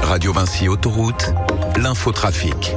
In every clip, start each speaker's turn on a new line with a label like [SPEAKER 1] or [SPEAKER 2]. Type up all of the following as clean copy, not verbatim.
[SPEAKER 1] Radio Vinci Autoroute, l'infotrafic.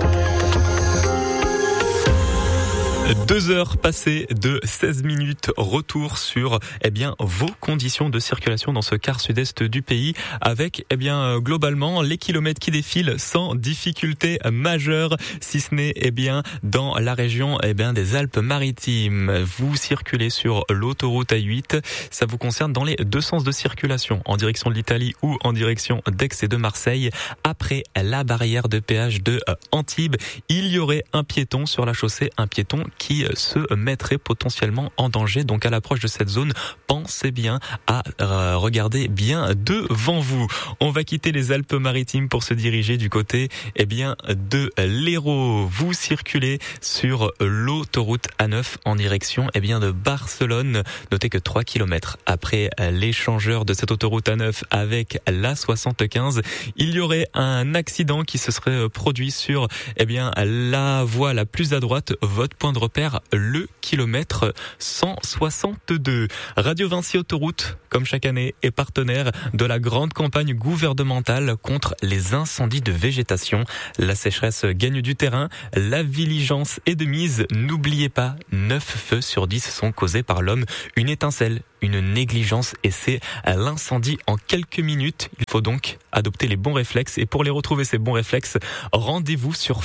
[SPEAKER 2] 2 heures passées de 16 minutes, retour sur vos conditions de circulation dans ce quart sud-est du pays avec globalement les kilomètres qui défilent sans difficulté majeure, si ce n'est dans la région des Alpes-Maritimes. Vous circulez sur l'autoroute A8, ça vous concerne dans les deux sens de circulation, en direction de l'Italie ou en direction d'Aix et de Marseille. Après la barrière de péage de Antibes, il y aurait un piéton sur la chaussée, un piéton qui se mettrait potentiellement en danger. Donc à l'approche de cette zone, pensez bien à regarder bien devant vous. On va quitter les Alpes-Maritimes pour se diriger du côté de l'Hérault. Vous circulez sur l'autoroute A9 en direction de Barcelone. Notez que 3 km après l'échangeur de cette autoroute A9 avec la 75, il y aurait un accident qui se serait produit sur la voie la plus à droite, votre point de repère, le kilomètre 162. Radio Vinci Autoroute, comme chaque année, est partenaire de la grande campagne gouvernementale contre les incendies de végétation. La sécheresse gagne du terrain, la vigilance est de mise. N'oubliez pas, 9 feux sur 10 sont causés par l'homme. Une étincelle, une négligence et c'est l'incendie en quelques minutes. Il faut donc adopter les bons réflexes et pour les retrouver ces bons réflexes, rendez-vous sur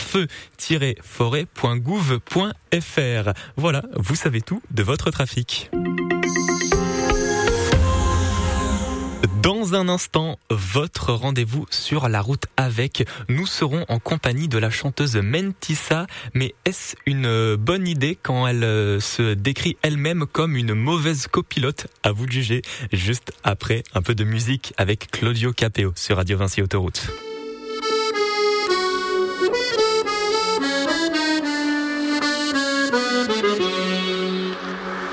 [SPEAKER 2] feu-forêt.gouv.fr. Voilà, vous savez tout de votre trafic. Dans un instant, votre rendez-vous sur la route avec. Nous serons en compagnie de la chanteuse Mentissa. Mais est-ce une bonne idée quand elle se décrit elle-même comme une mauvaise copilote? À vous de juger, juste après un peu de musique avec Claudio Capeo sur Radio Vinci Autoroute.